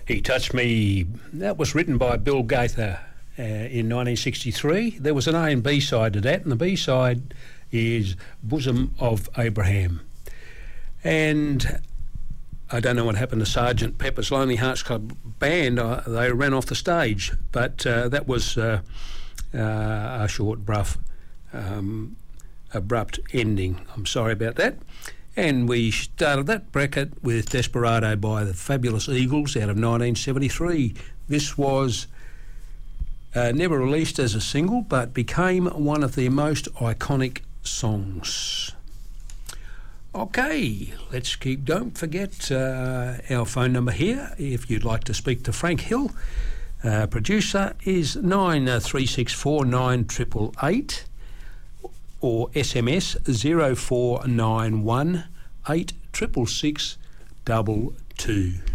He Touched Me, that was written by Bill Gaither in 1963. There was an A and B side to that, and the B side is Bosom of Abraham. And I don't know what happened to Sergeant Pepper's Lonely Hearts Club Band. They ran off the stage, but that was a short, abrupt ending. I'm sorry about that. And we started that bracket with Desperado by the Fabulous Eagles out of 1973. This was never released as a single, but became one of their most iconic songs. Okay, let's keep. Don't forget our phone number here if you'd like to speak to Frank Hill. Producer is 9364 9888 or SMS 0491 866 22.